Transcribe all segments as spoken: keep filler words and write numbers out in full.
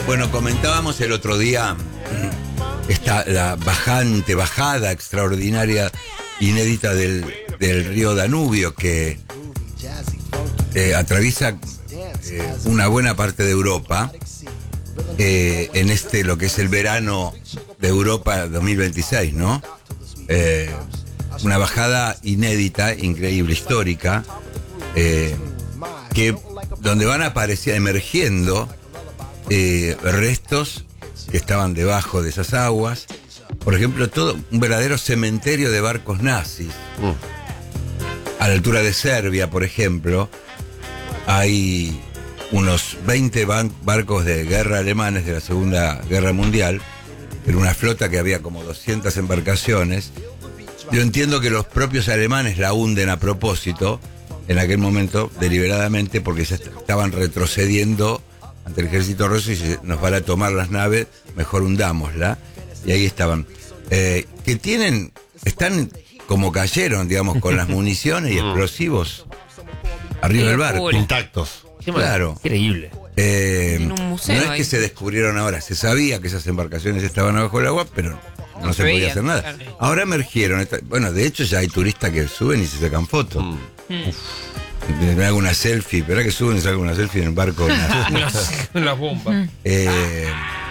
Bueno, comentábamos el otro día esta, la bajante, bajada extraordinaria, inédita del, del río Danubio, que eh, atraviesa eh, una buena parte de Europa, eh, en este, lo que es el verano de Europa dos mil veintiséis, ¿no? Eh, una bajada inédita, increíble, histórica, eh, que donde van a aparecer, emergiendo eh, restos que estaban debajo de esas aguas. Por ejemplo, todo un verdadero cementerio de barcos nazis. Mm. A la altura de Serbia, por ejemplo, hay unos veinte ban- barcos de guerra alemanes de la Segunda Guerra Mundial, en una flota que había como doscientas embarcaciones. Yo entiendo que los propios alemanes la hunden a propósito, en aquel momento, deliberadamente, porque se estaban retrocediendo ante el ejército ruso y si nos van a tomar las naves, mejor hundámosla. Y ahí estaban. Eh, que tienen, están como cayeron, digamos, con las municiones y explosivos arriba del barco. Intactos. Claro. Increíble. Eh, En un museo no es ahí. que se descubrieron ahora, se sabía que esas embarcaciones estaban abajo del agua, pero no, No se se podía veía, hacer nada. claro. Ahora emergieron, esta- bueno, de hecho ya hay turistas que suben y se sacan fotos. Mm. Me hago una selfie, ¿verdad que suben y sacan una selfie en el barco? Con las bombas. Eh,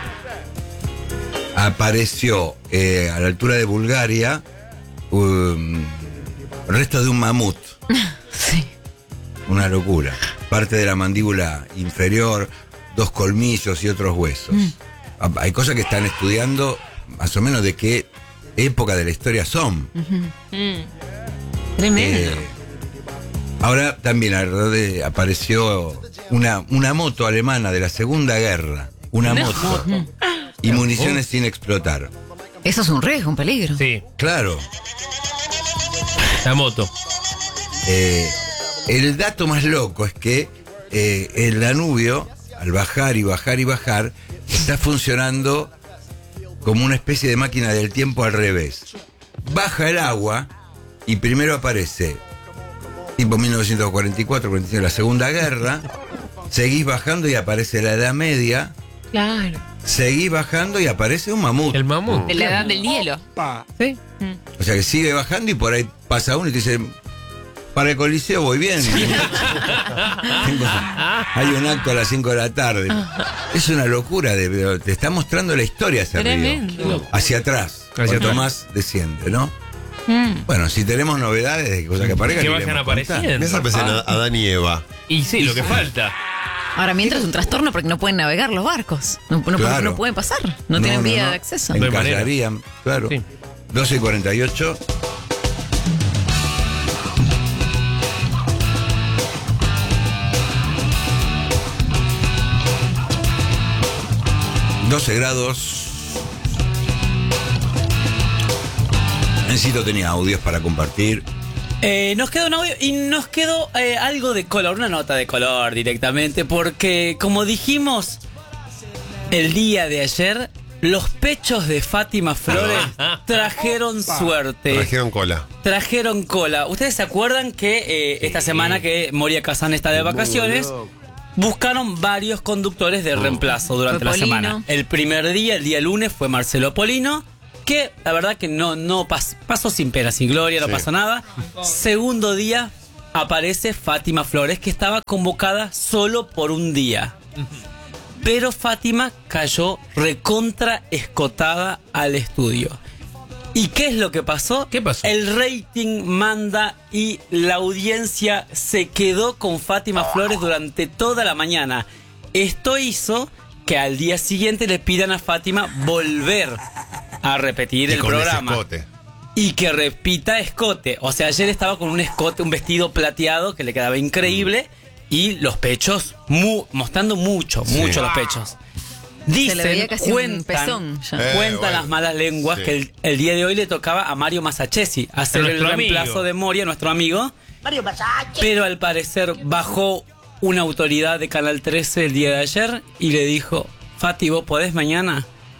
apareció eh, a la altura de Bulgaria um, restos de un mamut. Sí. Una locura. Parte de la mandíbula inferior, dos colmillos y otros huesos. Mm. Ah, hay cosas que están estudiando más o menos de qué época de la historia son. Mm. Tremendo. Eh, ahora también alrededor de- apareció una, una moto alemana de la Segunda Guerra. Una Una moto. Y municiones sin explotar. Eso es un riesgo, un peligro. Sí, Claro. la moto. Eh, el dato más loco es que eh, el Danubio, al bajar y bajar y bajar, está funcionando como una especie de máquina del tiempo al revés. Baja el agua y primero aparece, tipo mil novecientos cuarenta y cuatro, cuarenta y cinco, la Segunda Guerra, seguís bajando y aparece la Edad Media, Claro. seguís bajando y aparece un mamut. El mamut. De la edad del hielo. Sí. O sea que sigue bajando y por ahí pasa uno y te dice, para el Coliseo voy bien. Tengo- hay un acto a las cinco de la tarde. Es una locura, de, te está mostrando la historia hacia arriba. Tremendo. Hacia atrás, Hacia cuanto atrás. más desciende, ¿no? Mm. Bueno, si tenemos novedades de cosas que aparezcan, Que iremos vayan contando. apareciendo. Esa pensé en Adán y Eva. Y sí, lo que falta. Ahora, mientras es un trastorno porque no pueden navegar los barcos. No, no, Claro. no pueden pasar. No, tienen vía no. de acceso. No hay manera. Encallarían, claro. Sí. doce y cuarenta y ocho. doce grados. Encito tenía audios para compartir. Eh, nos quedó un audio y nos quedó eh, algo de color, una nota de color directamente, porque como dijimos el día de ayer, los pechos de Fátima Flores trajeron suerte. Trajeron cola. Trajeron cola. ¿Ustedes se acuerdan que eh, esta semana que Moria Kazan está de vacaciones, buscaron varios conductores de reemplazo durante Fue la Polino. semana? El primer día, el día lunes, fue Marcelo Polino, que la verdad que no, no pas- pasó sin pena, sin gloria, no Sí. pasó nada. Segundo día aparece Fátima Flores, que estaba convocada solo por un día. Pero Fátima cayó recontra escotada al estudio. ¿Y qué es lo que pasó? ¿Qué pasó? El rating manda y la audiencia se quedó con Fátima Flores durante toda la mañana. Esto hizo que al día siguiente le pidan a Fátima volver a repetir Y el con ese programa. escote. Y que repita escote. O sea, ayer estaba con un escote, un vestido plateado que le quedaba increíble. Y los pechos, mu- mostrando mucho, Sí. mucho los pechos. Se le Dicen, veía casi un cuentan, pezón ya. Eh, cuentan bueno. las malas lenguas Sí. que el, el día de hoy le tocaba a Mario Masachesi hacer el Nuestro reemplazo amigo. de Moria, nuestro amigo. Pero al parecer bajó una autoridad de Canal trece el día de ayer y le dijo, Fati, ¿vos podés mañana?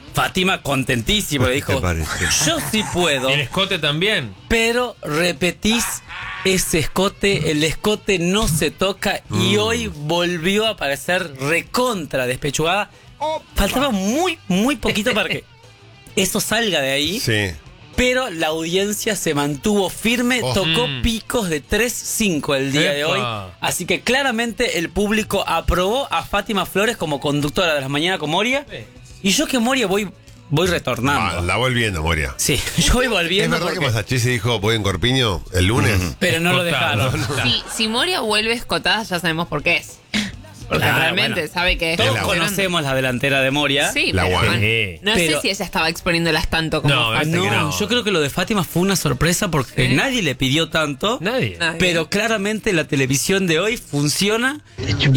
Fátima contentísimo, le ¿Qué dijo, te parece? yo sí puedo, El escote también. pero repetís ese escote, el escote no se toca y Mm. hoy volvió a aparecer recontra despechugada. Faltaba muy, muy poquito para que eso salga de ahí. Sí. Pero la audiencia se mantuvo firme, Oh. tocó Mm. picos de tres cinco el día de Epa. hoy. Así que claramente el público aprobó a Fátima Flores como conductora de las mañanas con Moria. Sí. Y yo que Moria voy, voy Ah, retornando. la voy viendo, Moria. Sí, yo voy ¿Es volviendo. verdad que porque- Masachisi dijo voy en Corpiño el lunes? Pero no lo Escotado. dejaron. Si, si Moria vuelve escotada, ya sabemos por qué es. Porque Claro, realmente bueno. sabe que es. Todos la conocemos la delantera de Moria. Sí, La pero One. bueno, Sí. no Pero- sé si ella estaba exponiéndolas tanto como No, Ah, Parece no, que no. yo creo que lo de Fátima fue una sorpresa porque Sí. nadie le pidió tanto. Nadie. Nadie. Pero claramente la televisión de hoy funciona. Y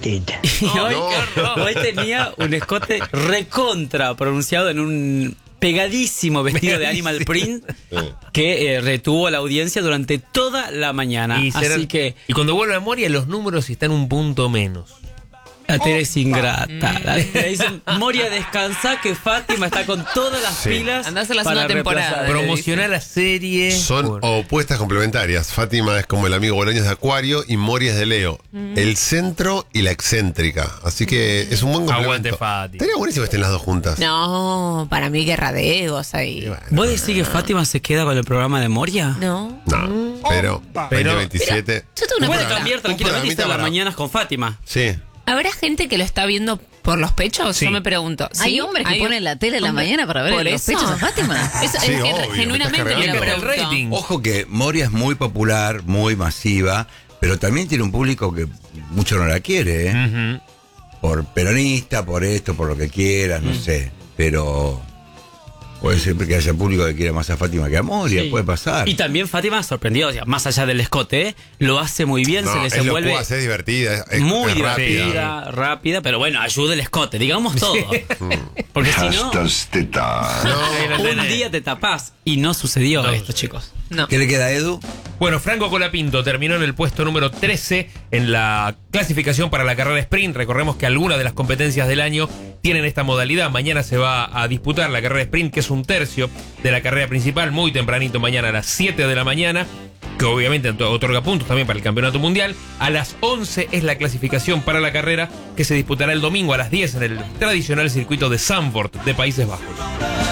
hoy, hoy tenía un escote recontra pronunciado en un pegadísimo vestido de animal print que eh, retuvo a la audiencia durante toda la mañana. Y, será- Así que y cuando vuelve a Moria, los números están un punto menos. la tele es ingrata. La- le dicen, Moria, descansa, que Fátima está con todas las Sí. pilas. Andá a hacer la para segunda temporada. reemplazar. Pero- Promocionar la serie. Son por- opuestas complementarias. Fátima es como el amigo Bolaños de Acuario y Moria es de Leo. El centro y la excéntrica. Así que es un buen complemento. Aguante, Fátima. Estaría buenísimo que estén las dos juntas. No, para mí guerra de egos ahí. Y bueno, ¿Vos decís que Fátima se queda con el programa de Moria? No. no, pero Pero- veinte veintisiete. Yo tengo una Puede pregunta. cambiar tranquilamente y programita estar las para- mañanas con Fátima. Sí. ¿Habrá gente que lo está viendo por los pechos? Sí. Yo me pregunto. Hay ¿Sí? hombres que Hay- ponen la tele en la hombre- mañana para ver ¿Por los eso? pechos a Fátima. Eso Sí, es que obvio, genuinamente me me estás lo cargando. pregunto. El rating. Ojo que Moria es muy popular, muy masiva, pero también tiene un público que mucho no la quiere, ¿eh? Ujú. Por peronista, por esto, por lo que quieras, no sé. Pero puede ser que haya público que quiera más a Fátima que a Moria, Sí. puede pasar. Y también Fátima sorprendió, o sea, más allá del escote, lo hace muy bien, No, se es desenvuelve locuaz, es divertida, es, es- muy es rápida. divertida, rápida, pero bueno, ayuda el escote, digamos todo. Porque si no, Ahí la un tenés. día te tapás y no sucedió No esto, sucedió. chicos. No. ¿Qué le queda a Edu? Bueno, Franco Colapinto terminó en el puesto número trece en la clasificación para la carrera sprint. Recordemos que algunas de las competencias del año tienen esta modalidad. Mañana se va a disputar la carrera sprint, que es un tercio de la carrera principal, muy tempranito mañana a las siete de la mañana, que obviamente otorga puntos también para el campeonato mundial. A las once es la clasificación para la carrera, que se disputará el domingo a las diez en el tradicional circuito de Zandvoort de Países Bajos.